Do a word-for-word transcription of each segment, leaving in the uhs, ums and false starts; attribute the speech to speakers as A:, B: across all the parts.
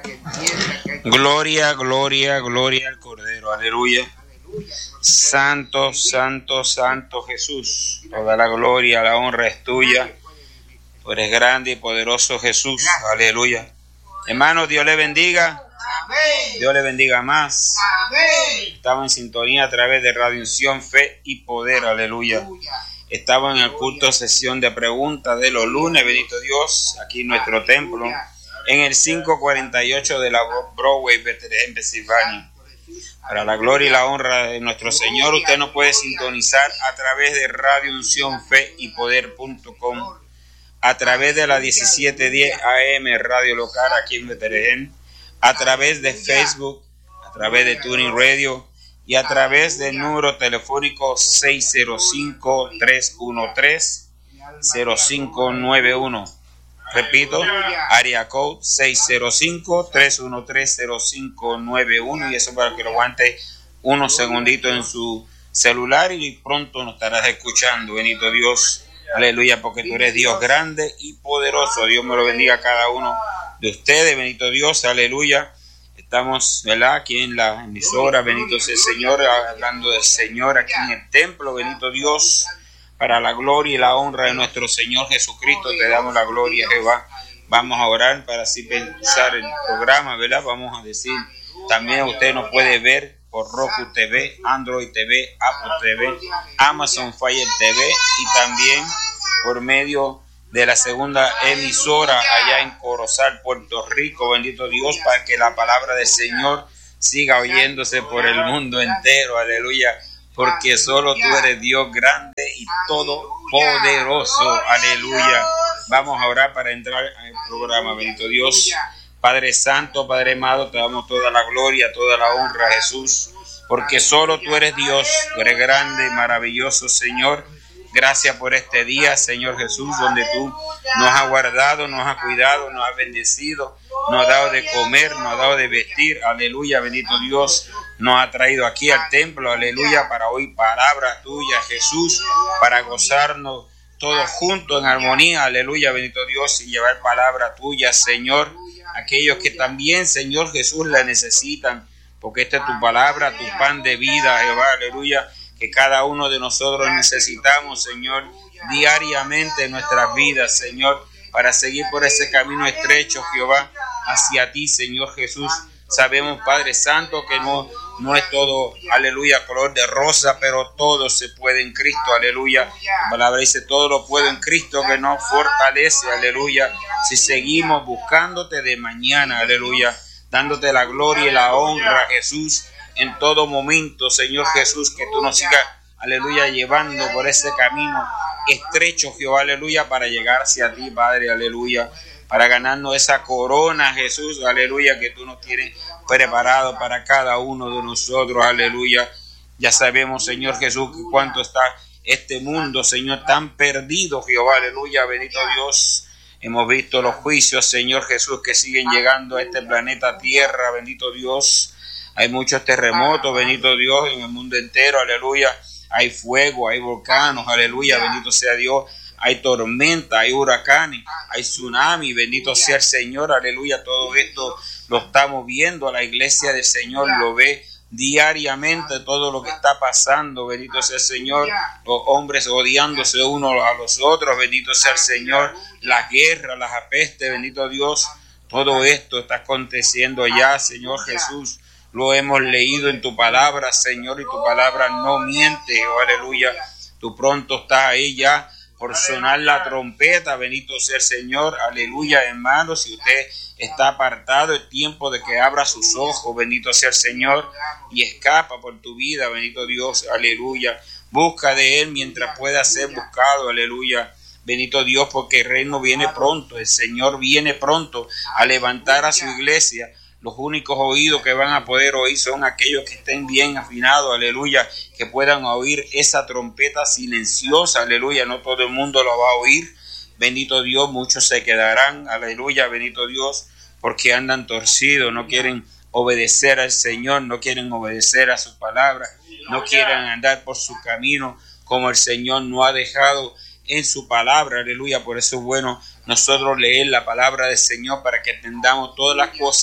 A: Gloria, gloria, gloria al Cordero. Aleluya. Santo, santo, santo Jesús. Toda la gloria, la honra es tuya. Tú eres grande y poderoso Jesús. Aleluya. Hermanos, Dios le bendiga. Dios le bendiga más. Estamos en sintonía a través de Radio Unción, Fe y Poder. Aleluya. Estamos en el culto sesión de preguntas de los lunes, bendito Dios, aquí en nuestro templo, en el quinientos cuarenta y ocho de la Broadway, en Pensilvania. Para la gloria y la honra de nuestro Señor, usted nos puede sintonizar a través de Radio Unción, Fe y Poder punto com, a través de la diecisiete diez A M Radio Local aquí en Betlehem, a través de Facebook, a través de Tuning Radio y a través del número telefónico seis cero cinco, tres uno tres, cero cinco nueve uno. Repito, área code seis cero cinco, tres uno tres, cero cinco nueve uno, y eso para que lo aguante unos segunditos en su celular y pronto nos estarás escuchando. Bendito Dios, aleluya, porque tú eres Dios grande y poderoso. Dios me lo bendiga a cada uno de ustedes, bendito Dios, aleluya. Estamos, ¿verdad?, aquí en la emisora, bendito sea el Señor, hablando del Señor aquí en el templo, bendito Dios. Para la gloria y la honra de nuestro Señor Jesucristo, te damos la gloria, Jehová. Vamos a orar para así pensar el programa, ¿verdad? Vamos a decir, también usted nos puede ver por Roku T V, Android T V, Apple T V, Amazon Fire T V y también por medio de la segunda emisora allá en Corozal, Puerto Rico, bendito Dios, para que la palabra del Señor siga oyéndose por el mundo entero, aleluya. Porque solo tú eres Dios grande y todopoderoso. Aleluya. Vamos a orar para entrar al programa. Bendito Dios. Padre Santo, Padre amado, te damos toda la gloria, toda la honra, Jesús. Porque solo tú eres Dios. Tú eres grande y maravilloso, Señor. Gracias por este día, Señor Jesús, donde tú nos has guardado, nos has cuidado, nos has bendecido, nos has dado de comer, nos has dado de vestir. Aleluya, bendito Dios. Nos ha traído aquí al templo, aleluya, para oír palabra tuya, Jesús, para gozarnos todos juntos en armonía, aleluya, bendito Dios, y llevar palabra tuya, Señor, aquellos que también, Señor Jesús, la necesitan, porque esta es tu palabra, tu pan de vida, Jehová, aleluya, que cada uno de nosotros necesitamos, Señor, diariamente en nuestras vidas, Señor, para seguir por ese camino estrecho, Jehová, hacia ti, Señor Jesús. Sabemos, Padre Santo, que no, no es todo, aleluya, color de rosa, pero todo se puede en Cristo, aleluya. La palabra dice, todo lo puedo en Cristo que nos fortalece, aleluya. Si seguimos buscándote de mañana, aleluya, dándote la gloria y la honra, Jesús, en todo momento, Señor Jesús, que tú nos sigas, aleluya, llevando por ese camino estrecho, Jehová, aleluya, para llegar hacia ti, Padre, aleluya. Para ganarnos esa corona, Jesús, aleluya, que tú nos tienes preparado para cada uno de nosotros, aleluya. Ya sabemos, Señor Jesús, que cuánto está este mundo, Señor, tan perdido, Jehová, aleluya, bendito Dios. Hemos visto los juicios, Señor Jesús, que siguen llegando a este planeta Tierra, bendito Dios. Hay muchos terremotos, bendito Dios, en el mundo entero, aleluya. Hay fuego, hay volcanos, aleluya, bendito sea Dios. Hay tormenta, hay huracanes, hay tsunami, bendito sea el Señor, aleluya. Todo esto lo estamos viendo, la iglesia del Señor lo ve diariamente, todo lo que está pasando, bendito sea el Señor. Los hombres odiándose unos a los otros, bendito sea el Señor. Las guerras, las pestes, bendito Dios. Todo esto está aconteciendo ya, Señor Jesús. Lo hemos leído en tu palabra, Señor, y tu palabra no miente, oh, aleluya. Tú pronto estás ahí ya por sonar la trompeta, bendito sea el Señor, aleluya, hermano. Si usted está apartado, es tiempo de que abra sus ojos, bendito sea el Señor, y escapa por tu vida, bendito Dios, aleluya. Busca de Él mientras pueda ser buscado, aleluya. Bendito Dios, porque el reino viene pronto, el Señor viene pronto a levantar a su iglesia. Los únicos oídos que van a poder oír son aquellos que estén bien afinados, aleluya, que puedan oír esa trompeta silenciosa, aleluya. No todo el mundo lo va a oír, bendito Dios, muchos se quedarán, aleluya, bendito Dios, porque andan torcidos, no quieren obedecer al Señor, no quieren obedecer a su palabra, no quieren andar por su camino como el Señor nos ha dejado en su palabra, aleluya. Por eso es bueno nosotros leer la palabra del Señor para que entendamos todas las cosas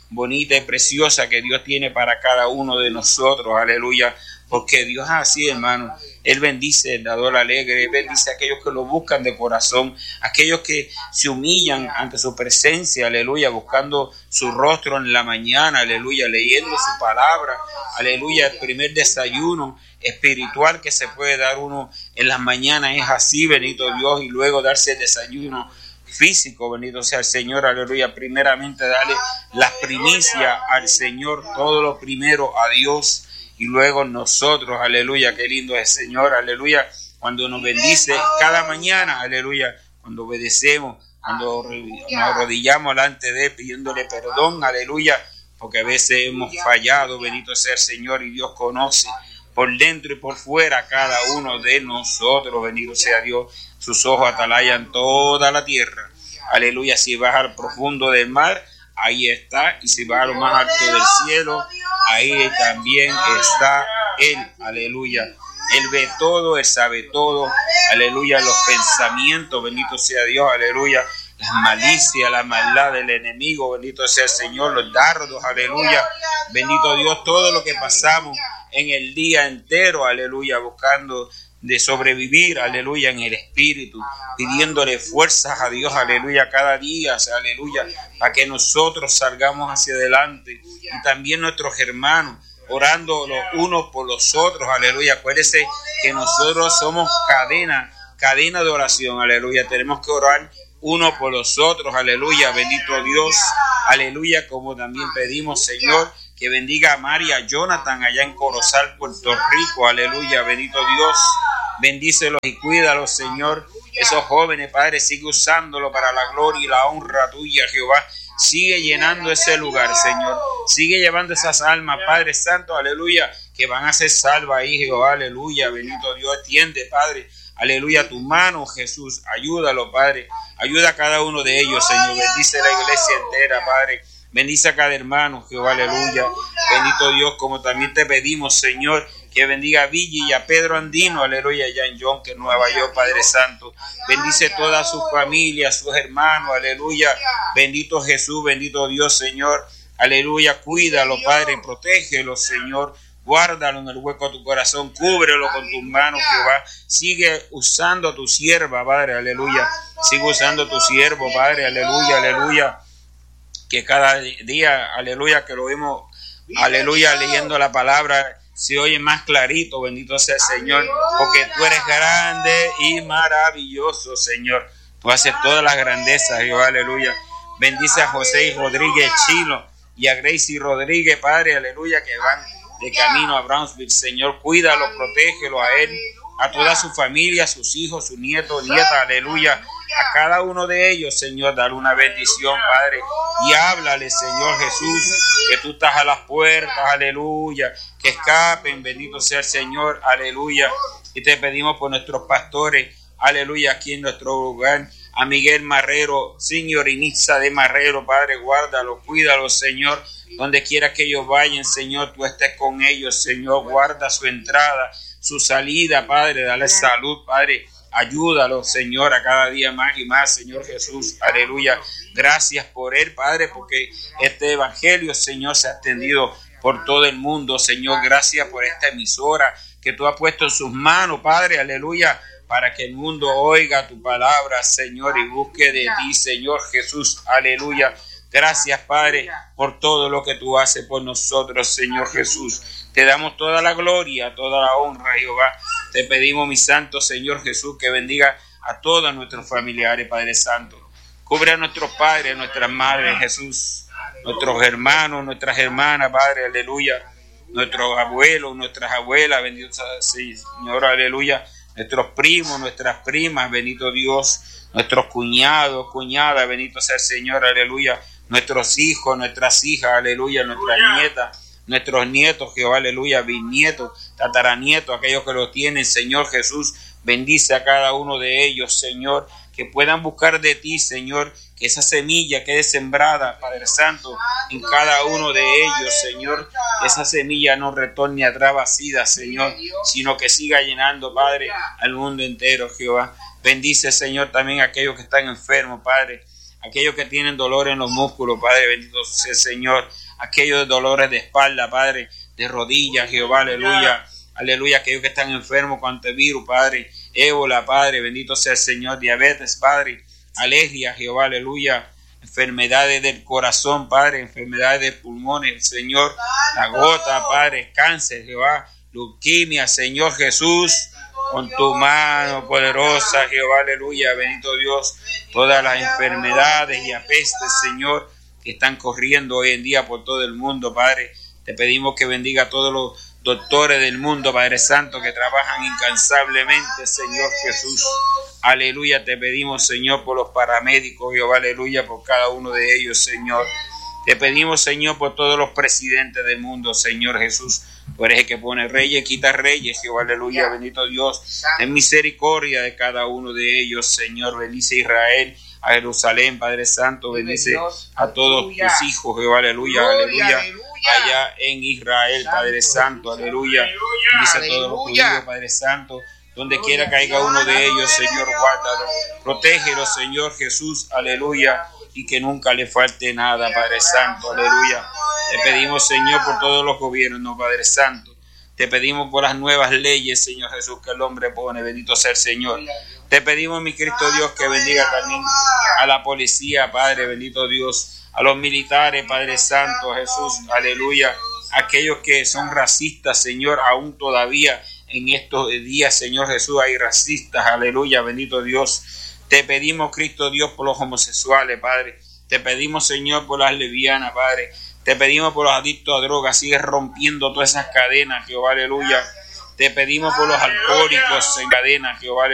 A: bonita y preciosa que Dios tiene para cada uno de nosotros, aleluya, porque Dios es así, hermano. Él bendice el dador alegre, Él bendice a aquellos que lo buscan de corazón, aquellos que se humillan ante su presencia, aleluya, buscando su rostro en la mañana, aleluya, leyendo su palabra, aleluya. El primer desayuno espiritual que se puede dar uno en las mañanas es así, bendito Dios, y luego darse el desayuno físico, bendito sea el Señor, aleluya. Primeramente darle las primicias al Señor, todo lo primero a Dios, y luego nosotros, aleluya. Qué lindo es el Señor, aleluya, cuando nos bendice cada mañana, aleluya, cuando obedecemos, cuando nos arrodillamos delante de Él pidiéndole perdón, aleluya, porque a veces hemos fallado, bendito sea el Señor, y Dios conoce por dentro y por fuera cada uno de nosotros, bendito sea Dios. Sus ojos atalayan toda la tierra, aleluya. Si vas al profundo del mar, ahí está, y si vas a lo más alto del cielo, ahí también está Él, aleluya. Él ve todo, Él sabe todo, aleluya. Los pensamientos, bendito sea Dios, aleluya. Las malicias, la maldad del enemigo, bendito sea el Señor. Los dardos, aleluya. Bendito Dios, todo lo que pasamos en el día entero, aleluya, buscando de sobrevivir, aleluya, en el espíritu, pidiéndole fuerzas a Dios, aleluya, cada día, aleluya, para que nosotros salgamos hacia adelante, y también nuestros hermanos, orando los unos por los otros, aleluya. Acuérdense que nosotros somos cadena, cadena de oración, aleluya. Tenemos que orar uno por los otros, aleluya, bendito Dios, aleluya. Como también pedimos, Señor, que bendiga a María, Jonathan allá en Corozal, Puerto Rico, aleluya, bendito Dios. Bendícelos y cuídalos, Señor. Esos jóvenes, Padre, sigue usándolo para la gloria y la honra tuya, Jehová. Sigue llenando ese lugar, Señor. Sigue llevando esas almas, Padre Santo, aleluya, que van a ser salvas ahí, Jehová, aleluya, bendito Dios. Extiende, Padre, aleluya, tu mano, Jesús. Ayúdalo, Padre. Ayuda a cada uno de ellos, Señor. Bendice la iglesia entera, Padre. Bendice a cada hermano, Jehová, aleluya. Bendito Dios, como también te pedimos, Señor, que bendiga a Villa y a Pedro Andino, aleluya, allá en Yonke, Nueva York, Padre Santo. Bendice toda su familia, sus hermanos, aleluya. Bendito Jesús, bendito Dios, Señor, aleluya. Cuídalo, Padre, protégelo, Señor. Guárdalo en el hueco de tu corazón, cúbrelo con tus manos, Jehová. Sigue usando a tu sierva, Padre, aleluya. Sigue usando a tu siervo, Padre, aleluya, aleluya. Que cada día, aleluya, que lo vemos, aleluya, leyendo la palabra, se oye más clarito, bendito sea el Señor, porque tú eres grande y maravilloso, Señor. Tú haces todas las grandezas, Jehová, aleluya. Bendice a José y Rodríguez Chilo y a Gracie Rodríguez, Padre, aleluya, que van de camino a Brownsville, Señor. Cuídalo, protégelo a él, a toda su familia, a sus hijos, sus nietos, nietas, aleluya. A cada uno de ellos, Señor, dale una bendición, Padre, y háblale, Señor Jesús, que tú estás a las puertas, aleluya, que escapen, bendito sea el Señor, aleluya. Y te pedimos por nuestros pastores, aleluya, aquí en nuestro lugar, a Miguel Marrero, Señor Initza de Marrero, Padre, guárdalo, cuídalo, Señor, donde quiera que ellos vayan, Señor, tú estés con ellos, Señor, guarda su entrada, su salida, Padre, dale salud, Padre. Ayúdalo, Señor, a cada día más y más, Señor Jesús, aleluya. Gracias por él, Padre, porque este evangelio, Señor, se ha extendido por todo el mundo, Señor. Gracias por esta emisora que tú has puesto en sus manos, Padre, aleluya, para que el mundo oiga tu palabra, Señor, y busque de ti, Señor Jesús, aleluya. Gracias, Padre, por todo lo que tú haces por nosotros, Señor Jesús. Te damos toda la gloria, toda la honra, Jehová. Te pedimos, mi santo Señor Jesús, que bendiga a todos nuestros familiares, Padre Santo. Cubre a nuestros padres, a nuestras madres, Jesús, nuestros hermanos, nuestras hermanas, Padre, aleluya. Nuestros abuelos, nuestras abuelas, bendito sea el Señor, aleluya. Nuestros primos, nuestras primas, bendito Dios. Nuestros cuñados, cuñadas, bendito sea el Señor, aleluya. Nuestros hijos, nuestras hijas, aleluya. Nuestras nietas, nuestros nietos, Jehová, aleluya, bisnietos, tataranietos, aquellos que lo tienen, Señor Jesús, bendice a cada uno de ellos, Señor, que puedan buscar de ti, Señor, que esa semilla quede sembrada, Padre Santo, en cada uno de ellos, Señor, que esa semilla no retorne atrás vacía, Señor, sino que siga llenando, Padre, al mundo entero, Jehová. Bendice, Señor, también a aquellos que están enfermos, Padre. aquellos que tienen dolor en los músculos, Padre, bendito sea el Señor, aquellos dolores de espalda, Padre, de rodillas, Jehová, aleluya, aleluya, aquellos que están enfermos con antivirus, Padre, ébola, Padre, bendito sea el Señor, diabetes, Padre, alergia, Jehová, aleluya, enfermedades del corazón, Padre, enfermedades de pulmones, Señor, la gota, Padre, cáncer, Jehová, leuquimia, Señor Jesús, con tu mano poderosa, Jehová, aleluya, bendito Dios, todas las enfermedades y apestes, Señor, que están corriendo hoy en día por todo el mundo, Padre, te pedimos que bendiga a todos los doctores del mundo, Padre Santo, que trabajan incansablemente, Señor Jesús, aleluya, te pedimos, Señor, por los paramédicos, Jehová, aleluya, por cada uno de ellos, Señor, te pedimos, Señor, por todos los presidentes del mundo, Señor Jesús, tú eres el que pone reyes, quita reyes, Jehová, aleluya, bendito Dios, ten misericordia de cada uno de ellos, Señor, bendice a Israel, a Jerusalén, Padre Santo, bendice a todos tus hijos, Jehová, aleluya, aleluya, allá en Israel, Padre Santo, aleluya, bendice a todos los judíos, Padre Santo, donde quiera que haya uno de ellos, Señor, guárdalo, protégelo, Señor Jesús, aleluya, y que nunca le falte nada, Padre Santo, aleluya. Te pedimos, Señor, por todos los gobiernos, Padre Santo. Te pedimos por las nuevas leyes, Señor Jesús, que el hombre pone. Bendito sea el Señor. Te pedimos, mi Cristo Dios, que bendiga también a la policía, Padre, bendito Dios. A los militares, Padre Santo, Jesús, aleluya. Aquellos que son racistas, Señor, aún todavía en estos días, Señor Jesús, hay racistas, aleluya, bendito Dios. Te pedimos, Cristo Dios, por los homosexuales, Padre. Te pedimos, Señor, por las lesbianas, Padre. Te pedimos por los adictos a drogas. Sigue rompiendo todas esas cadenas, Jehová, aleluya. Te pedimos por los alcohólicos en cadenas, Jehová, aleluya.